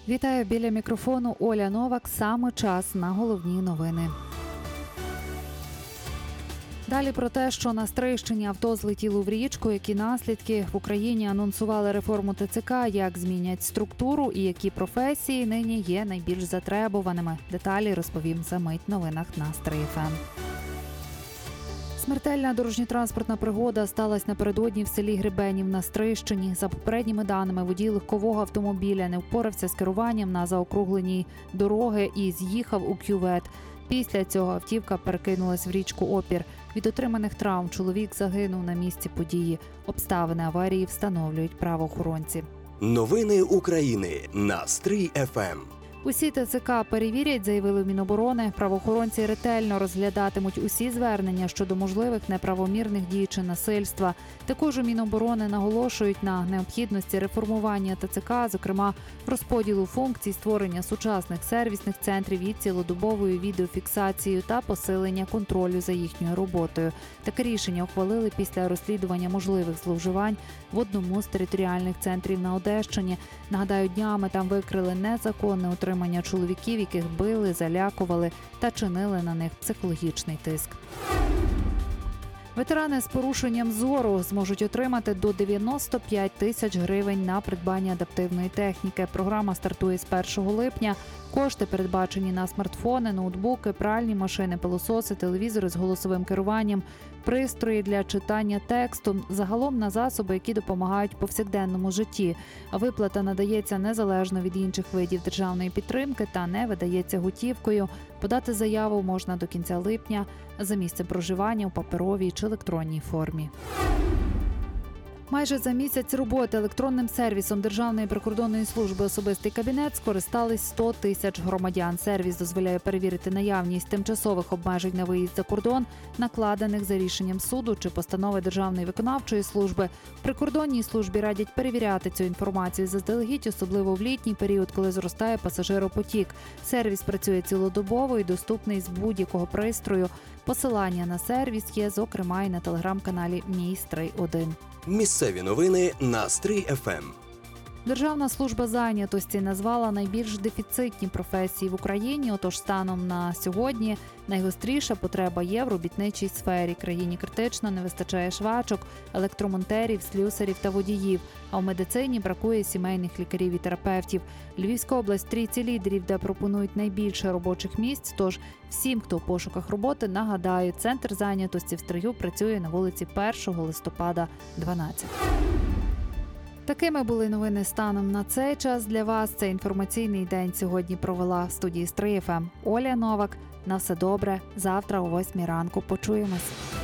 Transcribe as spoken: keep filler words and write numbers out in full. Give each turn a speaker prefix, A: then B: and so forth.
A: Вітаю, біля мікрофону Оля Новак. Саме час на головні новини. Далі про те, що на Стрийщині авто злетіло в річку, які наслідки. В Україні анонсували реформу Те Це Ка, як змінять структуру і які професії нині є найбільш затребуваними. Деталі розповім за мить в новинах на Стрий еф ем. Смертельна дорожньо-транспортна пригода сталася напередодні в селі Гребенів на Стрийщині. За попередніми даними, водій легкового автомобіля не впорався з керуванням на заокругленій дороги і з'їхав у кювет. Після цього автівка перекинулась в річку Опір. Від отриманих травм чоловік загинув на місці події. Обставини аварії встановлюють правоохоронці.
B: Новини України на Стрий еф ем.
A: Усі Те Це Ка перевірять, заявили в Міноборони. Правоохоронці ретельно розглядатимуть усі звернення щодо можливих неправомірних дій чи насильства. Також у Міноборони наголошують на необхідності реформування Те Це Ка, зокрема розподілу функцій, створення сучасних сервісних центрів і цілодобовою відеофіксацією та посилення контролю за їхньою роботою. Таке рішення ухвалили після розслідування можливих зловживань в одному з територіальних центрів на Одещині. Нагадаю, днями там викрили незаконне утримання чоловіків, яких били, залякували та чинили на них психологічний тиск. Ветерани з порушенням зору зможуть отримати до дев'яносто п'ять тисяч гривень на придбання адаптивної техніки. Програма стартує з першого липня. Кошти передбачені на смартфони, ноутбуки, пральні машини, пилососи, телевізори з голосовим керуванням, пристрої для читання тексту, загалом на засоби, які допомагають в повсякденному житті. Виплата надається незалежно від інших видів державної підтримки та не видається готівкою. Подати заяву можна до кінця липня за місцем проживання у паперовій чи електронній формі. Майже за місяць роботи електронним сервісом Державної прикордонної служби «Особистий кабінет» скористались сто тисяч громадян. Сервіс дозволяє перевірити наявність тимчасових обмежень на виїзд за кордон, накладених за рішенням суду чи постанови Державної виконавчої служби. В прикордонній службі радять перевіряти цю інформацію заздалегідь, особливо в літній період, коли зростає пасажиропотік. Сервіс працює цілодобово і доступний з будь-якого пристрою. Посилання на сервіс є, зокрема, і на телеграм-каналі Мій Стрий один.
B: Місцеві новини на Стрий еф ем.
A: Державна служба зайнятості назвала найбільш дефіцитні професії в Україні. Отож, станом на сьогодні найгостріша потреба є в робітничій сфері. Країні критично не вистачає швачок, електромонтерів, слюсарів та водіїв. А в медицині бракує сімейних лікарів і терапевтів. Львівська область – трійці лідерів, де пропонують найбільше робочих місць. Тож всім, хто в пошуках роботи, нагадаю, центр зайнятості в Стрию працює на вулиці першого листопада, дванадцять. Такими були новини станом на цей час. Для вас цей інформаційний день сьогодні провела в студії Стрий еф ем Оля Новак. На все добре. Завтра о восьмій ранку почуємось.